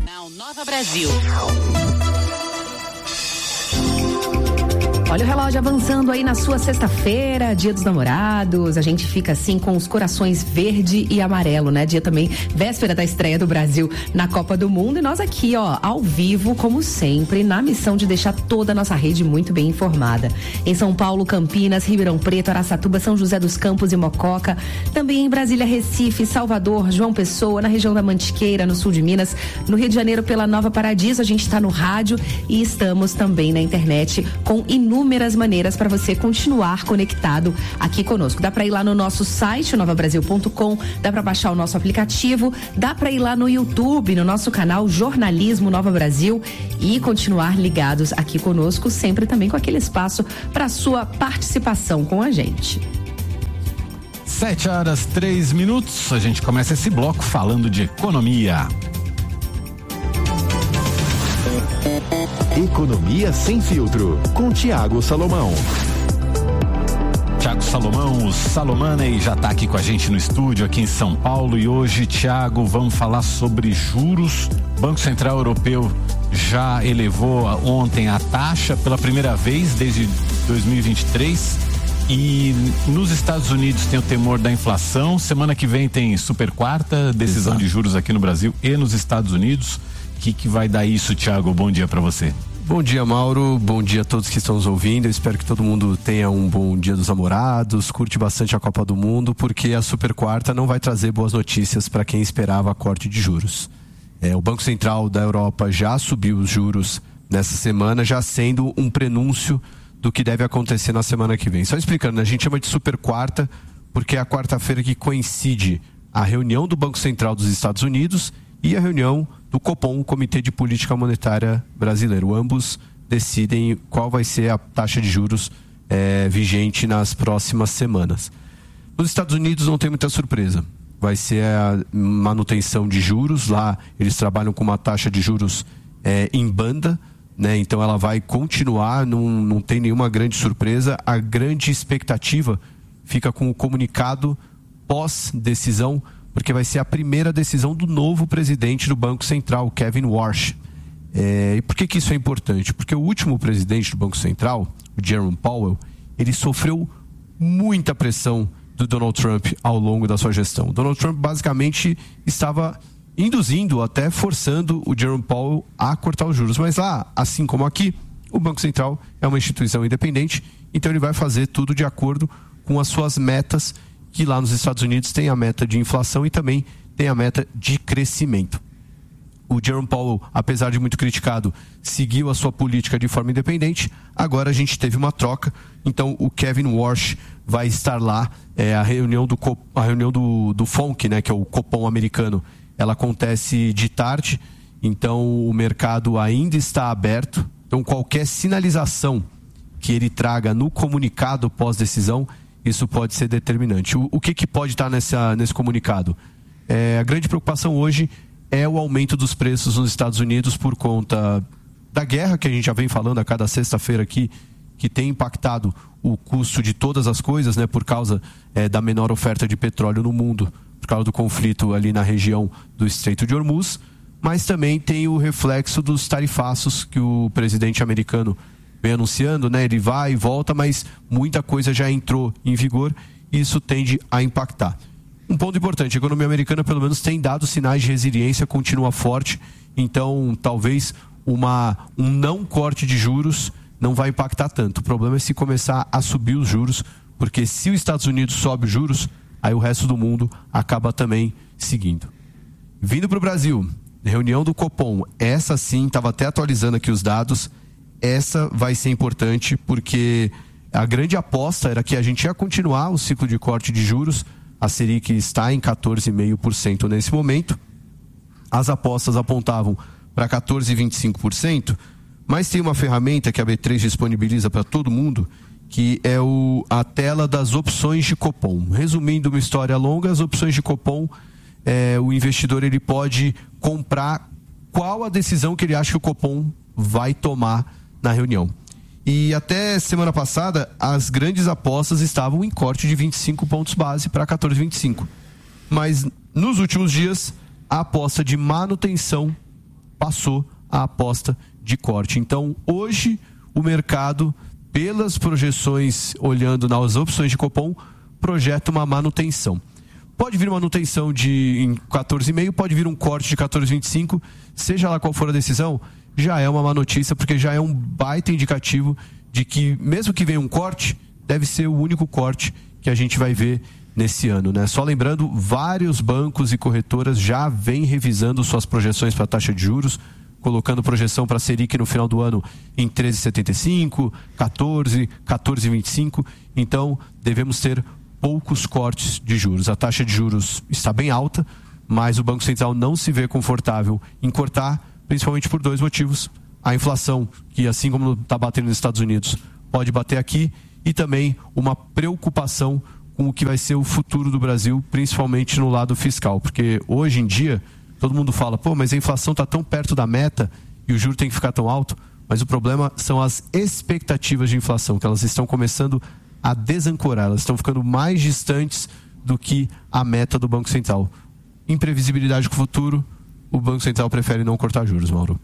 Nova Brasil. Olha o relógio avançando aí na sua sexta-feira, Dia dos Namorados. A gente fica assim com os corações verde e amarelo, né? Dia também, véspera da estreia do Brasil na Copa do Mundo. E nós aqui, ó, ao vivo, como sempre, na missão de deixar toda a nossa rede muito bem informada. Em São Paulo, Campinas, Ribeirão Preto, Araçatuba, São José dos Campos e Mococa. Também em Brasília, Recife, Salvador, João Pessoa, na região da Mantiqueira, no sul de Minas. No Rio de Janeiro, pela Nova Paradiso, a gente está no rádio e estamos também na internet com inúmeras maneiras para você continuar conectado aqui conosco. Dá para ir lá no nosso site, novabrasil.com, dá para baixar o nosso aplicativo, dá para ir lá no YouTube, no nosso canal Jornalismo Nova Brasil e continuar ligados aqui conosco, sempre também com aquele espaço para sua participação com a gente. 7h03, a gente começa esse bloco falando de economia. Economia Sem Filtro, com Thiago Salomão. Thiago Salomão, o Salomane, já está aqui com a gente no estúdio, aqui em São Paulo. E hoje, Thiago, vamos falar sobre juros. O Banco Central Europeu já elevou ontem a taxa pela primeira vez desde 2023. E nos Estados Unidos tem o temor da inflação. Semana que vem tem super quarta, decisão de juros aqui no Brasil e nos Estados Unidos. O que vai dar isso, Thiago? Bom dia para você. Bom dia, Mauro. Bom dia a todos que estão nos ouvindo. Eu espero que todo mundo tenha um bom Dia dos Namorados, curte bastante a Copa do Mundo, porque a super quarta não vai trazer boas notícias para quem esperava corte de juros. O Banco Central da Europa já subiu os juros nessa semana, já sendo um prenúncio do que deve acontecer na semana que vem. Só explicando, a gente chama de super quarta porque é a quarta-feira que coincide a reunião do Banco Central dos Estados Unidos e a reunião do Copom, o Comitê de Política Monetária Brasileiro. Ambos decidem qual vai ser a taxa de juros vigente nas próximas semanas. Nos Estados Unidos não tem muita surpresa. Vai ser a manutenção de juros. Lá eles trabalham com uma taxa de juros em banda, né? Então ela vai continuar, não tem nenhuma grande surpresa. A grande expectativa fica com o comunicado pós-decisão, porque vai ser a primeira decisão do novo presidente do Banco Central, Kevin Warsh. E por que isso é importante? Porque o último presidente do Banco Central, o Jerome Powell, ele sofreu muita pressão do Donald Trump ao longo da sua gestão. Donald Trump basicamente estava induzindo, até forçando o Jerome Powell a cortar os juros. Mas lá, assim como aqui, o Banco Central é uma instituição independente, então ele vai fazer tudo de acordo com as suas metas, que lá nos Estados Unidos tem a meta de inflação e também tem a meta de crescimento. O Jerome Powell, apesar de muito criticado, seguiu a sua política de forma independente. Agora a gente teve uma troca, então o Kevin Warsh vai estar lá. A reunião do FONC, né, que é o Copom americano, ela acontece de tarde, então o mercado ainda está aberto. Então qualquer sinalização que ele traga no comunicado pós-decisão, isso pode ser determinante. O que pode estar nesse comunicado? A grande preocupação hoje é o aumento dos preços nos Estados Unidos por conta da guerra, que a gente já vem falando a cada sexta-feira aqui, que tem impactado o custo de todas as coisas, né, por causa da menor oferta de petróleo no mundo, por causa do conflito ali na região do Estreito de Hormuz, mas também tem o reflexo dos tarifaços que o presidente americano vem anunciando, né? Ele vai e volta, mas muita coisa já entrou em vigor e isso tende a impactar. Um ponto importante, a economia americana pelo menos tem dado sinais de resiliência, continua forte, então talvez um não corte de juros não vai impactar tanto. O problema é se começar a subir os juros, porque se os Estados Unidos sobe os juros, aí o resto do mundo acaba também seguindo. Vindo para o Brasil, reunião do Copom, essa sim, estava até atualizando aqui os dados. Essa vai ser importante porque a grande aposta era que a gente ia continuar o ciclo de corte de juros. A Selic está em 14,5% nesse momento. As apostas apontavam para 14,25%, mas tem uma ferramenta que a B3 disponibiliza para todo mundo, que é a tela das opções de Copom. Resumindo uma história longa, as opções de Copom, o investidor ele pode comprar qual a decisão que ele acha que o Copom vai tomar na reunião. E até semana passada, as grandes apostas estavam em corte de 25 pontos base para 14,25. Mas nos últimos dias, a aposta de manutenção passou a aposta de corte. Então, hoje, o mercado, pelas projeções, olhando nas opções de Copom, projeta uma manutenção. Pode vir uma manutenção em 14,5, pode vir um corte de 14,25, seja lá qual for a decisão, já é uma má notícia, porque já é um baita indicativo de que, mesmo que venha um corte, deve ser o único corte que a gente vai ver nesse ano, né? Só lembrando, vários bancos e corretoras já vêm revisando suas projeções para a taxa de juros, colocando projeção para a Selic no final do ano em 13,75, 14, 14,25. Então, devemos ter poucos cortes de juros. A taxa de juros está bem alta, mas o Banco Central não se vê confortável em cortar, principalmente por 2 motivos. A inflação, que assim como está batendo nos Estados Unidos, pode bater aqui, e também uma preocupação com o que vai ser o futuro do Brasil, principalmente no lado fiscal, porque hoje em dia todo mundo fala, mas a inflação está tão perto da meta e o juro tem que ficar tão alto, mas o problema são as expectativas de inflação, que elas estão começando a desancorar, elas estão ficando mais distantes do que a meta do Banco Central. Imprevisibilidade com o futuro, o Banco Central prefere não cortar juros, Mauro.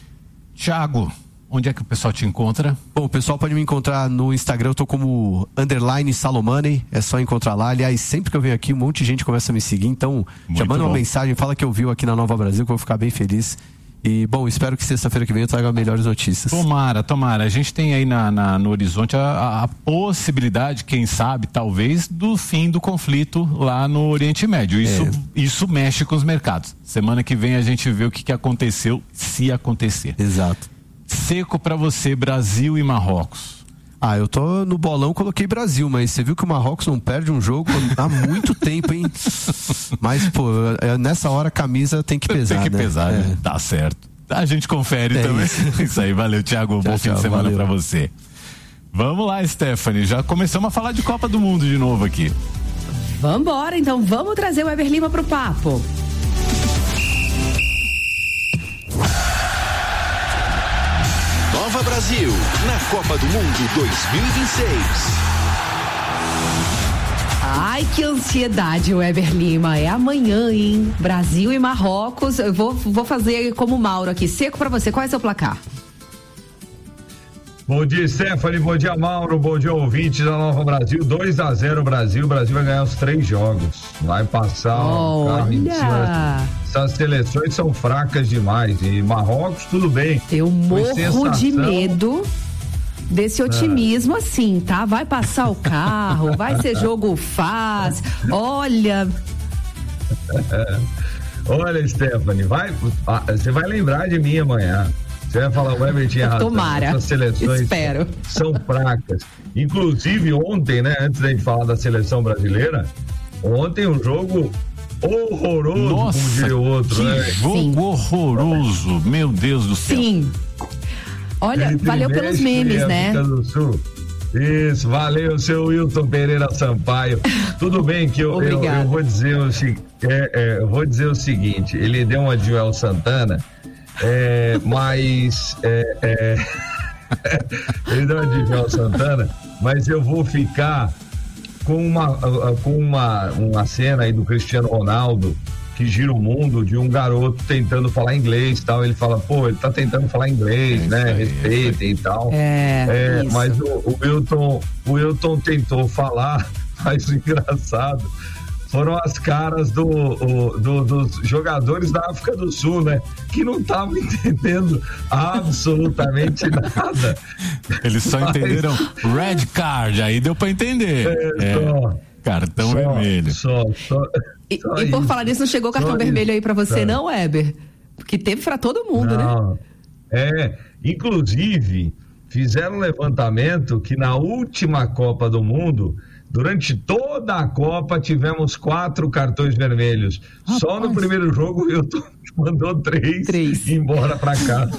Thiago, onde é que o pessoal te encontra? Bom, o pessoal pode me encontrar no Instagram, eu tô como _Salomoney, é só encontrar lá. Aliás, sempre que eu venho aqui, um monte de gente começa a me seguir, então já manda uma mensagem, fala que ouviu aqui na Nova Brasil, que eu vou ficar bem feliz. E, bom, espero que sexta-feira que vem eu traga melhores notícias. Tomara. A gente tem aí no horizonte a possibilidade, quem sabe, talvez, do fim do conflito lá no Oriente Médio. Isso mexe com os mercados. Semana que vem a gente vê o que aconteceu, se acontecer. Exato. Seco pra você, Brasil e Marrocos. Eu tô no bolão, coloquei Brasil, mas você viu que o Marrocos não perde um jogo há muito tempo, hein? Mas, nessa hora a camisa tem que pesar, Tem que pesar, né? Tá certo. A gente confere também. Isso aí, valeu, Thiago. Bom fim de semana pra você. Vamos lá, Stephanie. Já começamos a falar de Copa do Mundo de novo aqui. Vambora, então vamos trazer o Weber Lima pro papo. Nova Brasil, na Copa do Mundo 2026. Ai, que ansiedade, Weber Lima. É amanhã, hein? Brasil e Marrocos. Eu vou fazer como o Mauro aqui. Seco pra você. Qual é o seu placar? Bom dia, Stephanie. Bom dia, Mauro. Bom dia, ouvintes da Nova Brasil. 2-0 Brasil. O Brasil vai ganhar os 3 jogos. Vai passar o carro em cima. Essas seleções são fracas demais. E Marrocos, tudo bem. Eu morro de medo desse otimismo assim, tá? Vai passar o carro, vai ser jogo fácil. Olha, Stephanie, você vai lembrar de mim amanhã. Você vai falar, o Weber tinha razão. Tomara. Essas seleções Espero. São fracas. Inclusive ontem, né? Antes da gente falar da seleção brasileira, ontem um jogo horroroso, nossa, como diria o outro, que né? jogo horroroso, meu Deus do céu. Sim. Olha, valeu pelos memes, né? Isso, valeu, seu Wilton Pereira Sampaio. Tudo bem que eu vou dizer o seguinte, ele deu uma de Joel Santana, mas ele deu uma de Joel Santana, mas eu vou ficar com uma cena aí do Cristiano Ronaldo, que gira o mundo, de um garoto tentando falar inglês e tal. Ele fala, ele tá tentando falar inglês, né? Respeitem e tal. Mas o Wilton tentou falar, mas o engraçado foram as caras dos jogadores da África do Sul, né? Que não estavam entendendo absolutamente nada. Eles só entenderam red card, aí deu pra entender. Cartão vermelho. E por falar nisso, não chegou cartão vermelho aí pra você, não, Weber? Porque teve pra todo mundo, né? Inclusive, fizeram um levantamento que na última Copa do Mundo, durante toda a Copa, tivemos 4 cartões vermelhos. Rapaz. Só no primeiro jogo, o Wilton mandou 3 embora pra casa.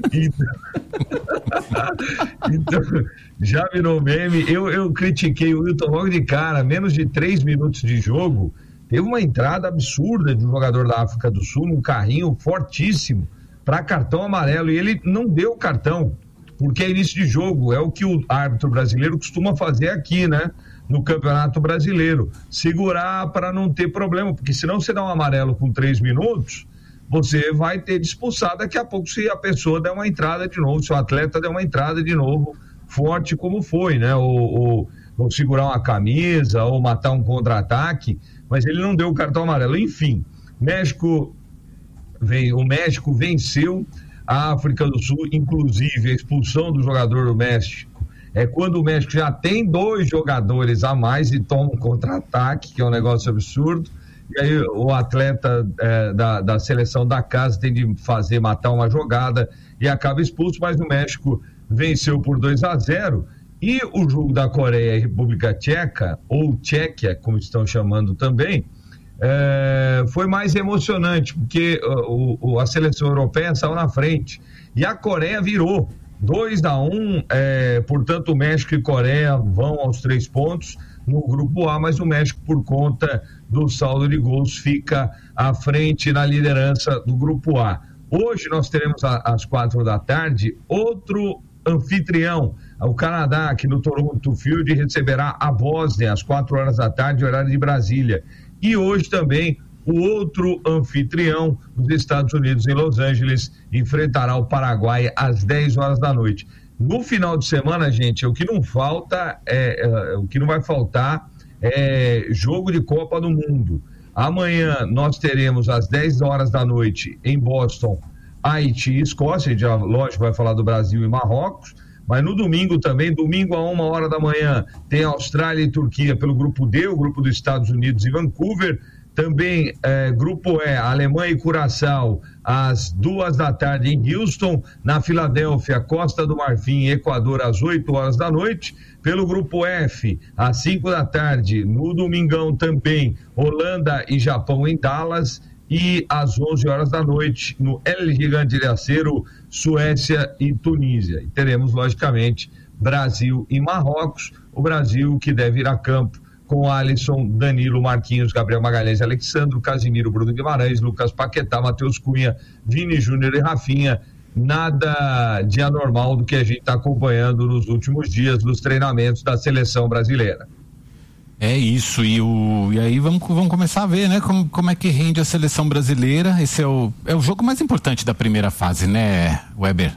Então, já virou meme. Eu critiquei o Wilton logo de cara. Menos de 3 minutos de jogo, teve uma entrada absurda de um jogador da África do Sul, num carrinho fortíssimo, para cartão amarelo. E ele não deu cartão, porque é início de jogo. É o que o árbitro brasileiro costuma fazer aqui, né? No Campeonato Brasileiro. Segurar para não ter problema, porque senão você dá um amarelo com 3 minutos, você vai ter de expulsar daqui a pouco se a pessoa der uma entrada de novo, se o atleta der uma entrada de novo forte como foi, né? Ou segurar uma camisa, ou matar um contra-ataque, mas ele não deu o cartão amarelo. Enfim, o México venceu a África do Sul, inclusive a expulsão do jogador do México é quando o México já tem 2 jogadores a mais e toma um contra-ataque, que é um negócio absurdo, e aí o atleta da seleção da casa tem de matar uma jogada e acaba expulso, mas o México venceu por 2-0, e o jogo da Coreia e República Tcheca, ou Tchequia, como estão chamando também, foi mais emocionante, porque a seleção europeia saiu na frente, e a Coreia virou 2-1, portanto o México e Coreia vão aos 3 pontos no grupo A, mas o México, por conta do saldo de gols, fica à frente na liderança do grupo A. Hoje nós teremos às 4 da tarde outro anfitrião, o Canadá, que no Toronto Field receberá a Bósnia às 4 horas da tarde, horário de Brasília. E hoje também o outro anfitrião dos Estados Unidos, em Los Angeles, enfrentará o Paraguai às 10 horas da noite. No final de semana, gente, o que não vai faltar é jogo de Copa do Mundo. Amanhã nós teremos às 10 horas da noite em Boston, Haiti e Escócia. A gente já, lógico, vai falar do Brasil e Marrocos, mas no domingo também, domingo a 1 hora da manhã, tem Austrália e Turquia pelo grupo D, o grupo dos Estados Unidos e Vancouver. Também grupo E, Alemanha e Curaçao, às 2 da tarde em Houston. Na Filadélfia, Costa do Marfim e Equador, às 8 horas da noite. Pelo grupo F, às 5 da tarde, no domingão também, Holanda e Japão em Dallas. E às 11 horas da noite, no El Gigante de Acero, Suécia e Tunísia. E teremos, logicamente, Brasil e Marrocos. O Brasil que deve ir a campo com Alisson, Danilo, Marquinhos, Gabriel Magalhães, Alexandro, Casimiro, Bruno Guimarães, Lucas Paquetá, Matheus Cunha, Vini Júnior e Rafinha. Nada de anormal do que a gente está acompanhando nos últimos dias dos treinamentos da seleção brasileira. É isso, e aí vamos começar a ver, né, como é que rende a seleção brasileira. Esse é o jogo mais importante da primeira fase, né, Weber?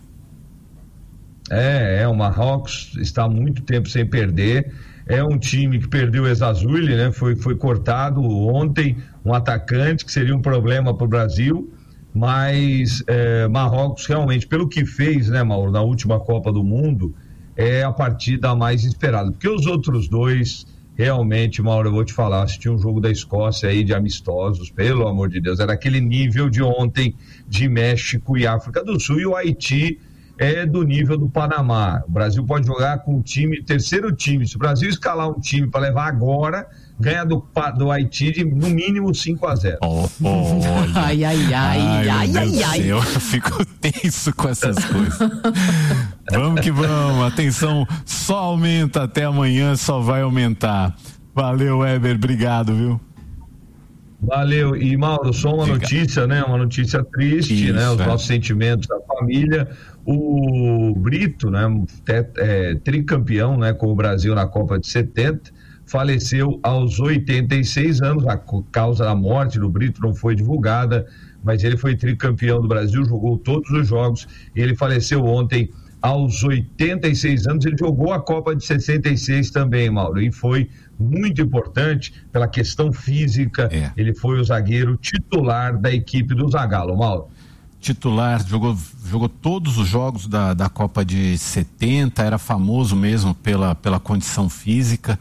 O Marrocos está há muito tempo sem perder. É um time que perdeu o Ezazuli, né? Foi cortado ontem, um atacante que seria um problema para o Brasil, mas Marrocos realmente, pelo que fez, né, Mauro, na última Copa do Mundo, é a partida mais esperada, porque os outros dois, realmente, Mauro, eu vou te falar, assisti um jogo da Escócia aí de amistosos, pelo amor de Deus, era aquele nível de ontem de México e África do Sul, e o Haiti é do nível do Panamá. O Brasil pode jogar com o terceiro time. Se o Brasil escalar um time para levar agora, ganha do Haiti de no mínimo 5-0. Ai. Eu fico tenso com essas coisas. Vamos que vamos. Atenção, só aumenta até amanhã, só vai aumentar. Valeu, Weber, obrigado, viu? Valeu. E Mauro, só uma notícia, né? Uma notícia triste, isso, né? Os nossos sentimentos da família. O Brito, né? Tricampeão, né? Com o Brasil na Copa de 70, faleceu aos 86 anos. A causa da morte do Brito não foi divulgada, mas ele foi tricampeão do Brasil, jogou todos os jogos. Ele faleceu ontem aos 86 anos. Ele jogou a Copa de 66 também, Mauro, e foi muito importante pela questão física. Ele foi o zagueiro titular da equipe do Zagallo, Mauro. Titular, jogou todos os jogos da Copa de 70, era famoso mesmo pela condição física.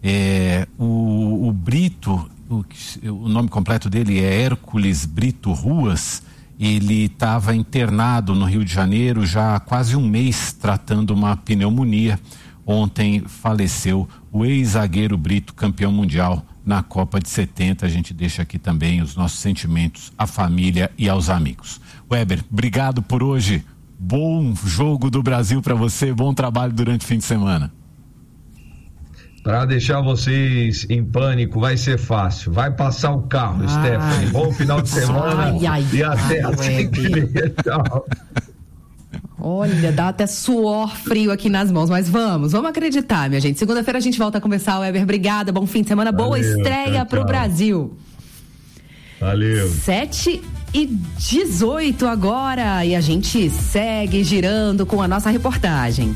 O Brito, o nome completo dele é Hércules Brito Ruas. Ele estava internado no Rio de Janeiro já há quase um mês, tratando uma pneumonia. Ontem faleceu o ex-zagueiro Brito, campeão mundial na Copa de 70. A gente deixa aqui também os nossos sentimentos à família e aos amigos. Weber, obrigado por hoje. Bom jogo do Brasil para você, bom trabalho durante o fim de semana. Para deixar vocês em pânico, vai ser fácil. Vai passar o carro, Stephanie. Bom final de semana e até a segunda. Tchau. Olha, dá até suor frio aqui nas mãos, mas vamos acreditar, minha gente. Segunda-feira a gente volta a conversar. Weber, obrigada, bom fim de semana, boa estreia pro Brasil. Valeu. 7 7h18 agora e a gente segue girando com a nossa reportagem.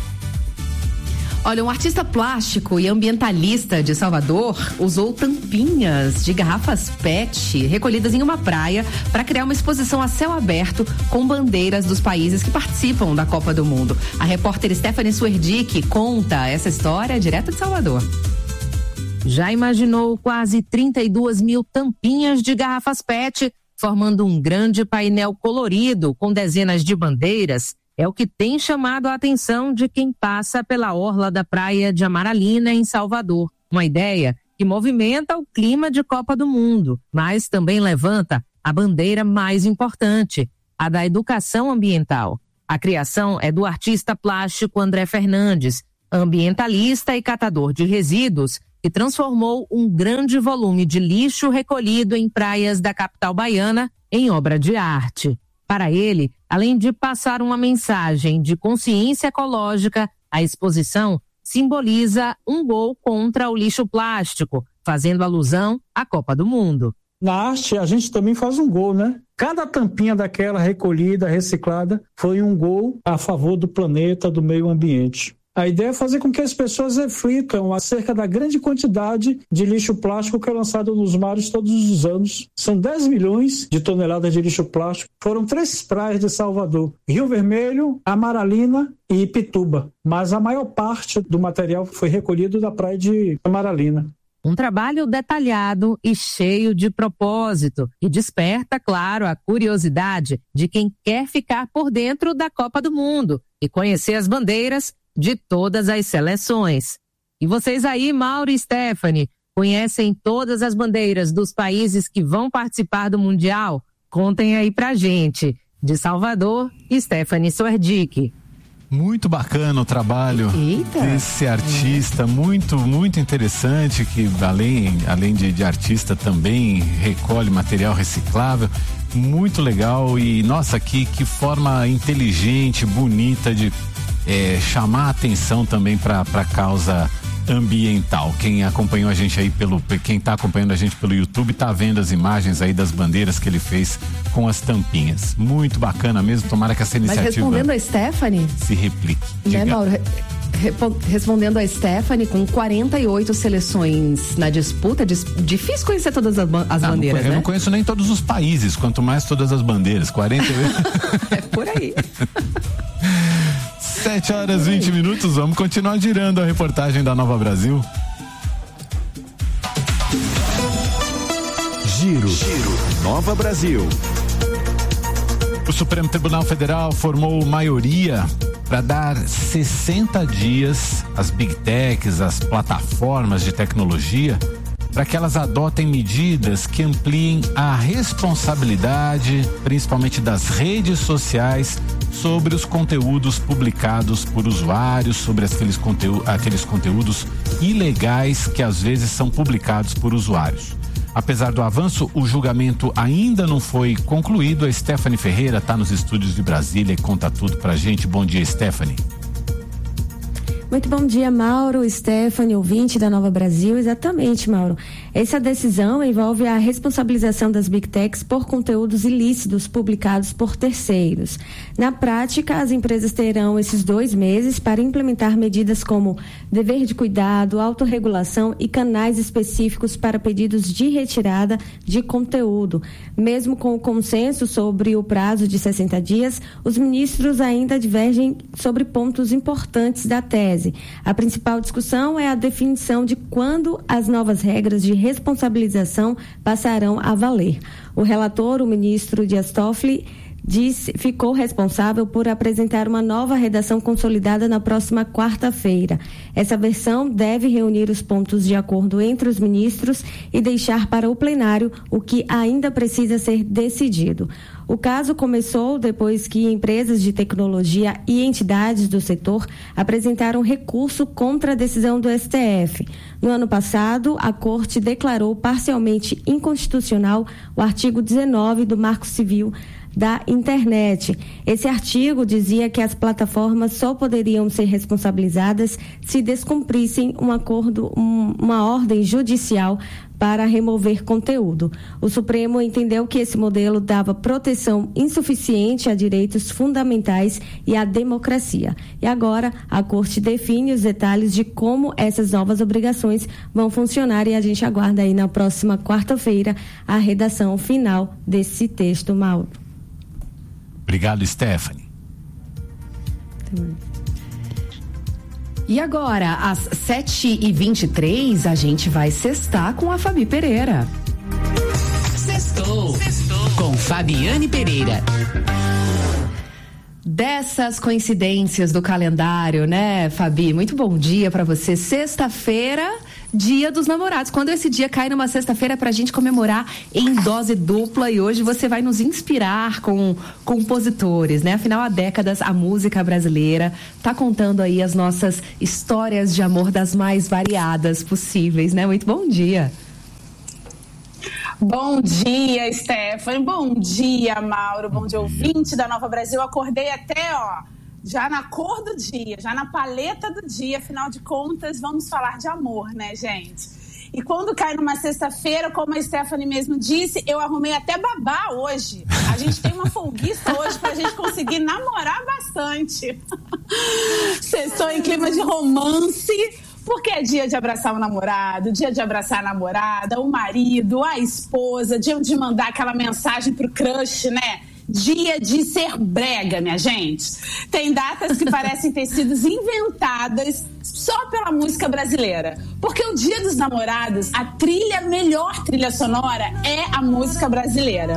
Olha, um artista plástico e ambientalista de Salvador usou tampinhas de garrafas PET recolhidas em uma praia para criar uma exposição a céu aberto com bandeiras dos países que participam da Copa do Mundo. A repórter Stephanie Suerdick conta essa história direto de Salvador. Já imaginou quase 32 mil tampinhas de garrafas PET formando um grande painel colorido com dezenas de bandeiras? É o que tem chamado a atenção de quem passa pela orla da praia de Amaralina, em Salvador. Uma ideia que movimenta o clima de Copa do Mundo, mas também levanta a bandeira mais importante, a da educação ambiental. A criação é do artista plástico André Fernandes, ambientalista e catador de resíduos, que transformou um grande volume de lixo recolhido em praias da capital baiana em obra de arte. Para ele, além de passar uma mensagem de consciência ecológica, a exposição simboliza um gol contra o lixo plástico, fazendo alusão à Copa do Mundo. Na arte, a gente também faz um gol, né? Cada tampinha daquela recolhida, reciclada, foi um gol a favor do planeta, do meio ambiente. A ideia é fazer com que as pessoas reflitam acerca da grande quantidade de lixo plástico que é lançado nos mares todos os anos. São 10 milhões de toneladas de lixo plástico. Foram 3 praias de Salvador: Rio Vermelho, Amaralina e Ipituba. Mas a maior parte do material foi recolhido da praia de Amaralina. Um trabalho detalhado e cheio de propósito, e desperta, claro, a curiosidade de quem quer ficar por dentro da Copa do Mundo e conhecer as bandeiras de todas as seleções. E vocês aí, Mauro e Stephanie, conhecem todas as bandeiras dos países que vão participar do Mundial? Contem aí pra gente. De Salvador, Stephanie Suerdick. Muito bacana o trabalho desse artista, muito interessante, que além de artista também recolhe material reciclável, muito legal. E nossa, que forma inteligente, bonita de chamar a atenção também para a causa ambiental. Quem acompanhou a gente aí quem está acompanhando a gente pelo YouTube tá vendo as imagens aí das bandeiras que ele fez com as tampinhas. Muito bacana mesmo, tomara que essa iniciativa... Mas respondendo a Stephanie... se replique. Né, Mauro? Respondendo a Stephanie, com 48 seleções na disputa, difícil conhecer todas as bandeiras, né? Eu não conheço nem todos os países, quanto mais todas as bandeiras. 48... É por aí. 7h20, vamos continuar girando a reportagem da Nova Brasil. Giro Nova Brasil. O Supremo Tribunal Federal formou maioria para dar 60 dias às Big Techs, às plataformas de tecnologia, para que elas adotem medidas que ampliem a responsabilidade, principalmente das redes sociais, sobre os conteúdos publicados por usuários, sobre aqueles conteúdos ilegais que às vezes são publicados por usuários. Apesar do avanço, o julgamento ainda não foi concluído. A Stephanie Ferreira está nos estúdios de Brasília e conta tudo pra gente. Bom dia, Stephanie. Muito bom dia, Mauro, Stephanie, ouvinte da Nova Brasil. Exatamente, Mauro. Essa decisão envolve a responsabilização das Big Techs por conteúdos ilícitos publicados por terceiros. Na prática, as empresas terão esses 2 meses para implementar medidas como dever de cuidado, autorregulação e canais específicos para pedidos de retirada de conteúdo. Mesmo com o consenso sobre o prazo de 60 dias, os ministros ainda divergem sobre pontos importantes da tese. A principal discussão é a definição de quando as novas regras de responsabilização passarão a valer. O relator, o ministro Dias Toffoli, ficou responsável por apresentar uma nova redação consolidada na próxima quarta-feira. Essa versão deve reunir os pontos de acordo entre os ministros e deixar para o plenário o que ainda precisa ser decidido. O caso começou depois que empresas de tecnologia e entidades do setor apresentaram recurso contra a decisão do STF. No ano passado, a Corte declarou parcialmente inconstitucional o artigo 19 do Marco Civil, da internet. Esse artigo dizia que as plataformas só poderiam ser responsabilizadas se descumprissem uma ordem judicial para remover conteúdo. O Supremo entendeu que esse modelo dava proteção insuficiente a direitos fundamentais e à democracia. E agora a Corte define os detalhes de como essas novas obrigações vão funcionar e a gente aguarda aí na próxima quarta-feira a redação final desse texto, Mauro. Obrigado, Stephanie. E agora, às 7h23, a gente vai sextar com a Fabi Pereira. Sextou com Fabiane Pereira. Dessas coincidências do calendário, né, Fabi? Muito bom dia pra você. Sexta-feira, Dia dos Namorados. Quando esse dia cai numa sexta-feira, é pra gente comemorar em dose dupla, e hoje você vai nos inspirar com compositores, né? Afinal, há décadas a música brasileira tá contando aí as nossas histórias de amor das mais variadas possíveis, né? Muito bom dia. Bom dia, Stephanie. Bom dia, Mauro. Bom dia, ouvinte da Nova Brasil. Acordei até, já na cor do dia, já na paleta do dia. Afinal de contas, vamos falar de amor, né, gente? E quando cai numa sexta-feira, como a Stephanie mesmo disse, eu arrumei até babá hoje. A gente tem uma folguista hoje pra gente conseguir namorar bastante. Sextou em clima de romance, porque é dia de abraçar o namorado, dia de abraçar a namorada, o marido, a esposa, dia de mandar aquela mensagem pro crush, né? Dia de ser brega, minha gente. Tem datas que parecem ter sido inventadas só pela música brasileira. Porque o Dia dos Namorados, a melhor trilha sonora é a música brasileira.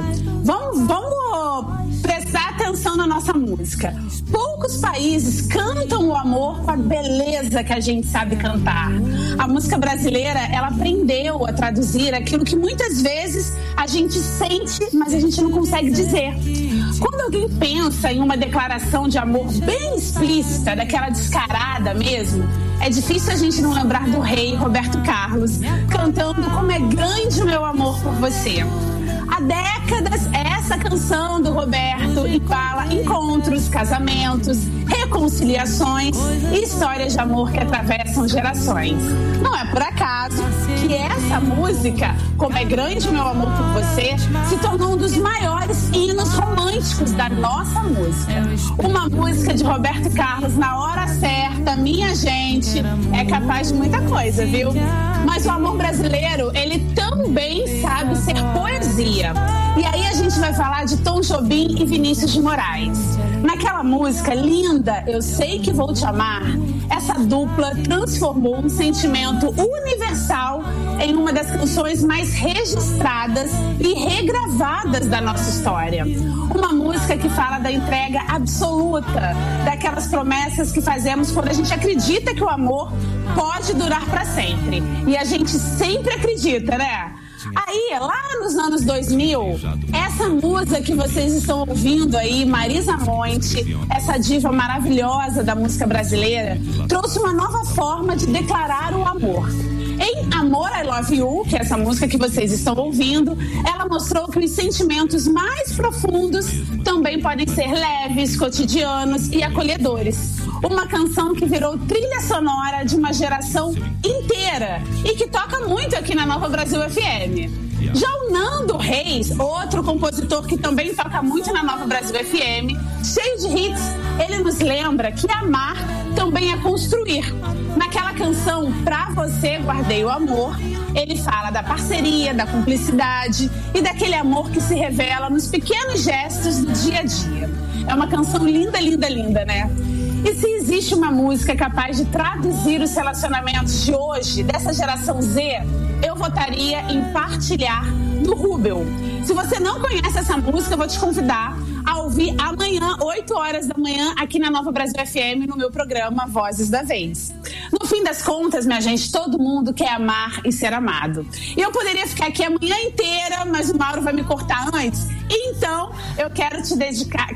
Vamos prestar atenção na nossa música. Poucos países cantam o amor com a beleza que a gente sabe cantar. A música brasileira, ela aprendeu a traduzir aquilo que muitas vezes a gente sente, mas a gente não consegue dizer. Quando alguém pensa em uma declaração de amor bem explícita, daquela descarada mesmo, é difícil a gente não lembrar do rei Roberto Carlos cantando Como é Grande o Meu Amor por Você. Há décadas, essa canção do Roberto embala encontros, casamentos, reconciliações e histórias de amor que atravessam gerações. Não é por acaso que essa música, Como é Grande o Meu Amor por Você, se tornou um dos maiores hinos românticos da nossa música. Uma música de Roberto Carlos na hora certa, minha gente, é capaz de muita coisa, viu? Mas o amor brasileiro, ele também sabe ser poesia. E aí a gente vai falar de Tom Jobim e Vinícius de Moraes. Naquela música linda, Eu Sei Que Vou Te Amar, essa dupla transformou um sentimento universal em uma das canções mais registradas e regravadas da nossa história. Uma música que fala da entrega absoluta, daquelas promessas que fazemos quando a gente acredita que o amor pode durar para sempre. E a gente sempre acredita, né? Aí, lá nos anos 2000, essa musa que vocês estão ouvindo aí, Marisa Monte, essa diva maravilhosa da música brasileira, trouxe uma nova forma de declarar o amor. Em Amor, I Love You, que é essa música que vocês estão ouvindo, ela mostrou que os sentimentos mais profundos também podem ser leves, cotidianos e acolhedores. Uma canção que virou trilha sonora de uma geração inteira e que toca muito aqui na Nova Brasil FM. Já o Nando Reis, outro compositor que também toca muito na Nova Brasil FM, cheio de hits, ele nos lembra que amar também é construir. Naquela canção Pra Você Guardei o Amor, ele fala da parceria, da cumplicidade e daquele amor que se revela nos pequenos gestos do dia a dia. É uma canção linda, linda, linda, né? E se existe uma música capaz de traduzir os relacionamentos de hoje, dessa geração Z, eu votaria em Partilhar, do Rubel. Se você não conhece essa música, eu vou te convidar a ouvir amanhã, 8 horas da manhã, aqui na Nova Brasil FM, no meu programa Vozes da Vez. No fim das contas, minha gente, todo mundo quer amar e ser amado. E eu poderia ficar aqui a manhã inteira, mas o Mauro vai me cortar antes. Então, eu quero te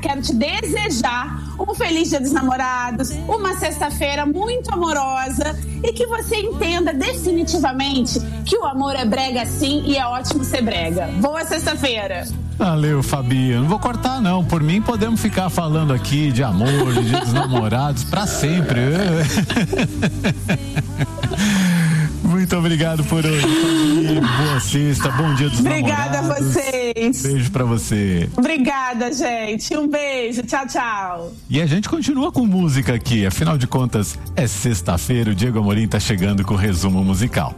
desejar um feliz Dia dos Namorados, uma sexta-feira muito amorosa e que você entenda definitivamente que o amor é brega sim e é ótimo ser brega. Boa sexta-feira! Valeu, Fabiano. Não vou cortar, não. Por mim, podemos ficar falando aqui de amor, de Dia dos Namorados, pra sempre. Muito obrigado por hoje. Boa sexta, bom Dia dos Namorados. Obrigada a vocês. Beijo pra você. Obrigada, gente. Um beijo. Tchau, tchau. E a gente continua com música aqui. Afinal de contas, é sexta-feira. O Diego Amorim tá chegando com o resumo musical.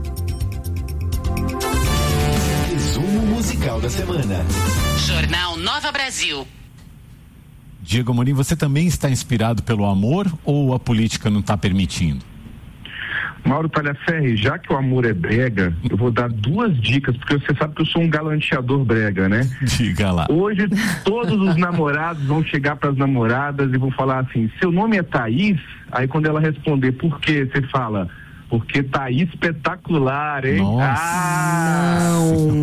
Resumo musical da semana. Jornal Nova Brasil. Diego Amorim, você também está inspirado pelo amor ou a política não está permitindo? Mauro Talhaferri, já que o amor é brega, eu vou dar 2 dicas, porque você sabe que eu sou um galanteador brega, né? Diga lá. Hoje, todos os namorados vão chegar para as namoradas e vão falar assim, seu nome é Thaís? Aí quando ela responder, por quê? Você fala, porque tá espetacular, hein? Nossa.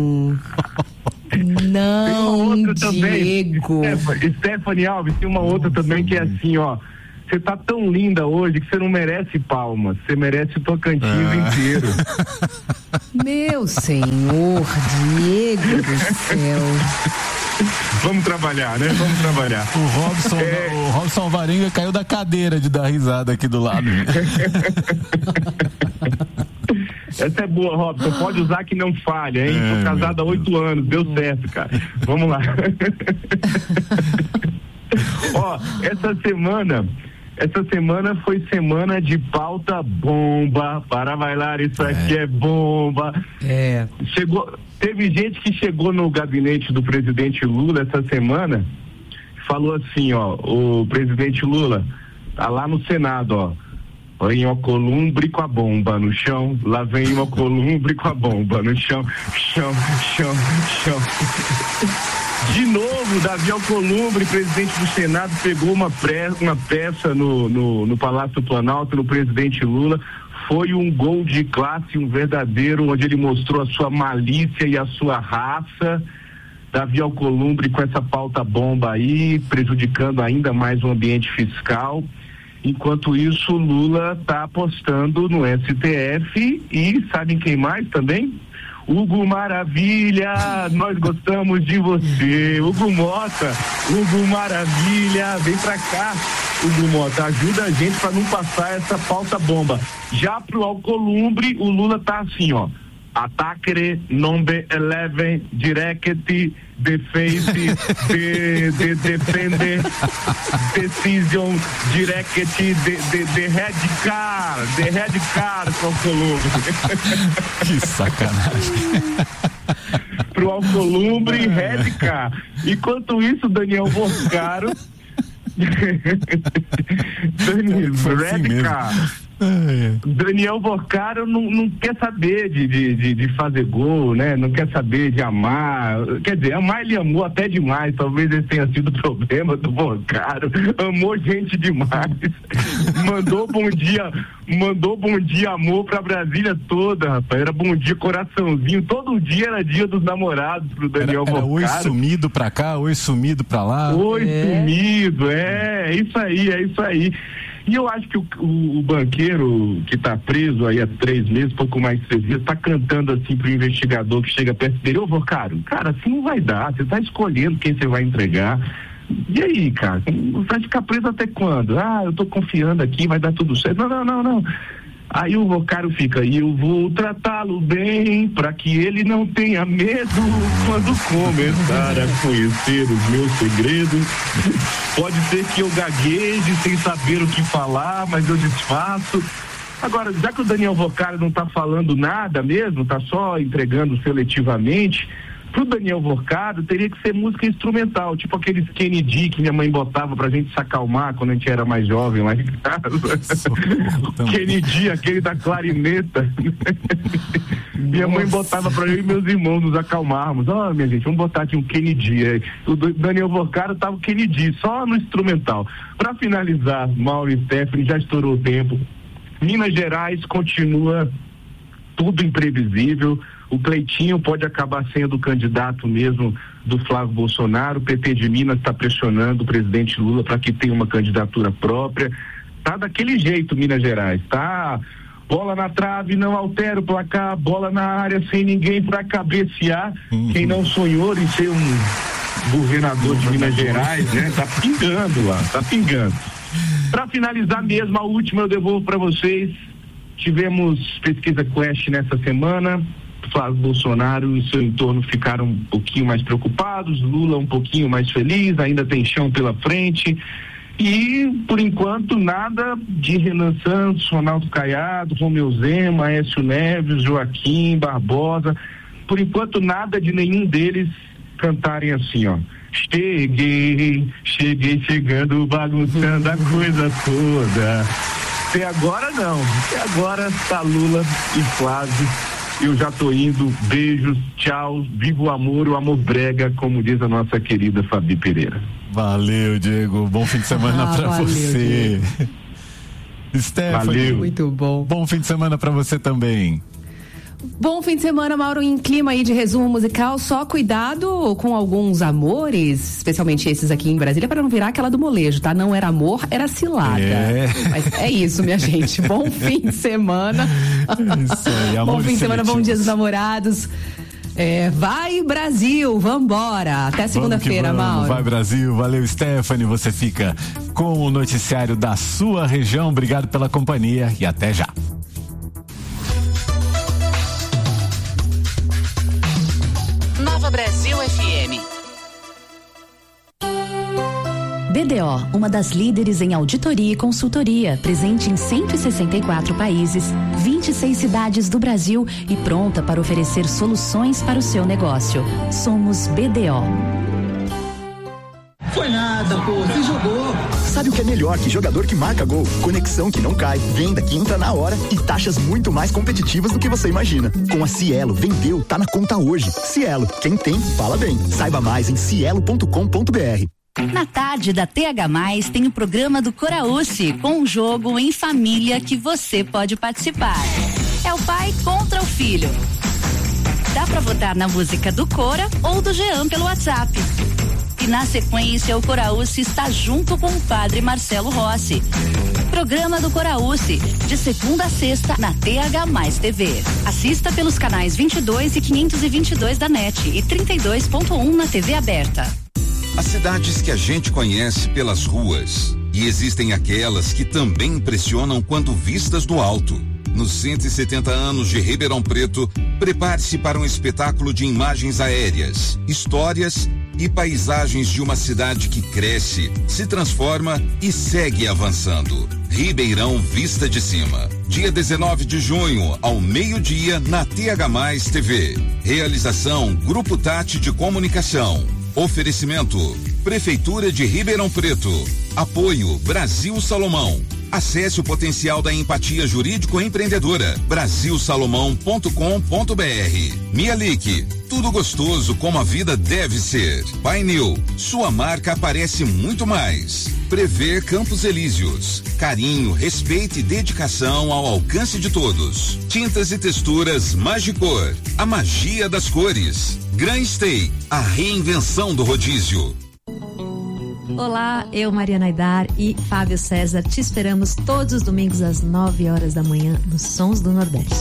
Não, Diego. Stephanie Alves, tem uma outra também que é assim, ó. Você tá tão linda hoje que você não merece palmas, você merece o Tocantins inteiro. Meu senhor, Diego do céu. Vamos trabalhar, né? Vamos trabalhar. O Robson Varenga caiu da cadeira de dar risada aqui do lado. Essa é boa, Robson. Pode usar que não falha, hein? Tô casado há 8 anos, deu certo, cara. Vamos lá. Ó, essa semana foi semana de pauta bomba. Para bailar, isso aqui é bomba. Teve gente que chegou no gabinete do presidente Lula essa semana, falou assim, ó, o presidente Lula tá lá no Senado, ó. Vem o Alcolumbre com a bomba no chão, lá vem o Alcolumbre com a bomba no chão, chão. De novo, Davi Alcolumbre, presidente do Senado, pegou uma peça no Palácio do Planalto, no presidente Lula. Foi um gol de classe, um verdadeiro, onde ele mostrou a sua malícia e a sua raça. Davi Alcolumbre com essa pauta bomba aí, prejudicando ainda mais o ambiente fiscal. Enquanto isso, Lula está apostando no STF e sabem quem mais também? Hugo Maravilha, nós gostamos de você. Hugo Mota, Hugo Maravilha, vem pra cá. Hugo Mota, ajuda a gente para não passar essa pauta bomba. Já pro Alcolumbre, o Lula tá assim, ó. Attaccare, number 11, direct, defense, defender, decision, direct, the red car, pro Alcolumbre. Que sacanagem. Pro Alcolumbre, red car. Enquanto isso, Daniel Boscaro, Daniel Boscaro não quer saber de fazer gol, né? Não quer saber de amar. Quer dizer, amar ele amou até demais. Talvez esse tenha sido o problema do Boscaro. Amou gente demais. Mandou bom dia, amor pra Brasília toda, rapaz. Era bom dia, coraçãozinho. Todo dia era dia dos namorados pro Daniel Boscaro. Oi sumido pra cá, oi sumido pra lá. Oi sumido, é isso aí. E eu acho que o banqueiro que está preso aí há 3 meses, pouco mais de 3 dias, está cantando assim pro investigador que chega perto dele: ô Boscaro, cara, assim não vai dar, você está escolhendo quem você vai entregar. E aí, cara, você vai ficar preso até quando? Eu estou confiando aqui, vai dar tudo certo. Não. Aí o Boscaro fica: e eu vou tratá-lo bem, para que ele não tenha medo quando começar a conhecer os meus segredos. Pode ser que eu gagueje sem saber o que falar, mas eu disfarço. Agora, já que o Daniel Boscaro não está falando nada mesmo, está só entregando seletivamente, pro Daniel Boscaro teria que ser música instrumental, tipo aqueles Kennedy que minha mãe botava pra gente se acalmar quando a gente era mais jovem lá em casa. Kennedy, aquele da clarineta. Minha mãe botava pra eu e meus irmãos nos acalmarmos. Minha gente, vamos botar aqui um Kennedy. O Daniel Boscaro tava o Kennedy, só no instrumental. Pra finalizar, Mauro e Stephanie, já estourou o tempo. Minas Gerais continua tudo imprevisível. O Cleitinho pode acabar sendo o candidato mesmo do Flávio Bolsonaro. O PT de Minas está pressionando o presidente Lula para que tenha uma candidatura própria. Tá daquele jeito, Minas Gerais. Tá bola na trave, não altera o placar, bola na área sem ninguém para cabecear. Quem não sonhou em ser um governador de Minas Gerais, né? Tá pingando lá, tá pingando. Para finalizar mesmo, a última eu devolvo para vocês. Tivemos pesquisa Quest nessa semana. Flávio Bolsonaro e seu entorno ficaram um pouquinho mais preocupados, Lula um pouquinho mais feliz, ainda tem chão pela frente. E, por enquanto, nada de Renan Santos, Ronaldo Caiado, Romeu Zema, Aécio Neves, Joaquim, Barbosa. Por enquanto, nada de nenhum deles cantarem assim, ó. Cheguei chegando, bagunçando a coisa toda. Até agora não. Até agora tá Lula e Flávio. Eu já tô indo. Beijos, tchau. Viva o amor brega, como diz a nossa querida Fabi Pereira. Valeu, Diego. Bom fim de semana pra você. Stephanie, muito bom. Bom fim de semana pra você também. Bom fim de semana, Mauro, em clima aí de resumo musical. Só cuidado com alguns amores, especialmente esses aqui em Brasília, para não virar aquela do molejo, tá? Não era amor, era cilada. Mas é isso, minha gente. Bom fim de semana. Isso aí, amor. Bom fim de semana, bom dia dos namorados. Vai Brasil, vambora. Até segunda-feira, Mauro. Vai Brasil, valeu, Stephanie. Você fica com o noticiário da sua região. Obrigado pela companhia e até já. Nova Brasil FM. BDO, uma das líderes em auditoria e consultoria, presente em 164 países, 26 cidades do Brasil e pronta para oferecer soluções para o seu negócio. Somos BDO. Foi nada, pô, você jogou. Sabe o que é melhor que jogador que marca gol? Conexão que não cai, venda que entra na hora e taxas muito mais competitivas do que você imagina. Com a Cielo, vendeu, tá na conta hoje. Cielo, quem tem, fala bem. Saiba mais em cielo.com.br. Na tarde da TH+, tem o programa do Coraúce, com um jogo em família que você pode participar. É o pai contra o filho. Dá pra votar na música do Cora ou do Jean pelo WhatsApp. E na sequência, o Coraúce está junto com o padre Marcelo Rossi. Programa do Coraúce, de segunda a sexta, na TH+ TV. Assista pelos canais 22 e 522 da NET e 32.1 na TV aberta. As cidades que a gente conhece pelas ruas. E existem aquelas que também impressionam quando vistas do alto. Nos 170 anos de Ribeirão Preto, prepare-se para um espetáculo de imagens aéreas, histórias e paisagens de uma cidade que cresce, se transforma e segue avançando. Ribeirão Vista de Cima. Dia 19 de junho, ao meio-dia, na TH+ TV. Realização Grupo Tati de Comunicação. Oferecimento Prefeitura de Ribeirão Preto. Apoio Brasil Salomão. Acesse o potencial da empatia jurídico-empreendedora. brasilsalomão.com.br. Mialik, tudo gostoso como a vida deve ser. Painel, sua marca aparece muito mais. Prevê Campos Elíseos, carinho, respeito e dedicação ao alcance de todos. Tintas e texturas Magicor, a magia das cores. Grand Stay, a reinvenção do rodízio. Olá, eu, Mariana Aidar e Fábio César, te esperamos todos os domingos às 9 horas da manhã nos Sons do Nordeste.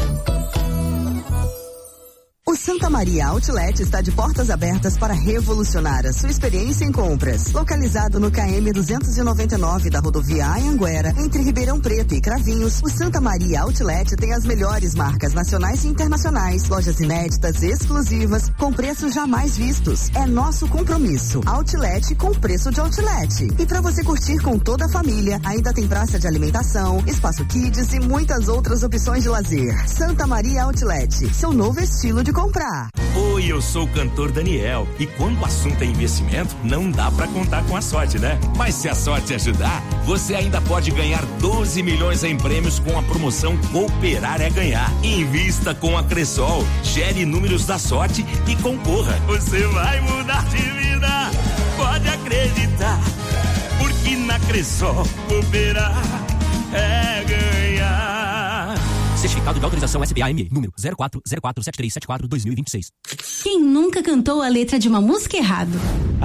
O Santa Maria Outlet está de portas abertas para revolucionar a sua experiência em compras. Localizado no KM 299 da rodovia Anhanguera, entre Ribeirão Preto e Cravinhos, o Santa Maria Outlet tem as melhores marcas nacionais e internacionais, lojas inéditas e exclusivas, com preços jamais vistos. É nosso compromisso. Outlet com preço de outlet. E para você curtir com toda a família, ainda tem praça de alimentação, espaço kids e muitas outras opções de lazer. Santa Maria Outlet, seu novo estilo de comprar. Oi, eu sou o cantor Daniel e quando o assunto é investimento, não dá pra contar com a sorte, né? Mas se a sorte ajudar, você ainda pode ganhar 12 milhões em prêmios com a promoção Cooperar é Ganhar. Invista com a Cressol, gere números da sorte e concorra. Você vai mudar de vida, pode acreditar, porque na Cressol cooperar é ganhar. Certificado de autorização SBAME, número 04047374-2026. Quem nunca cantou a letra de uma música errado?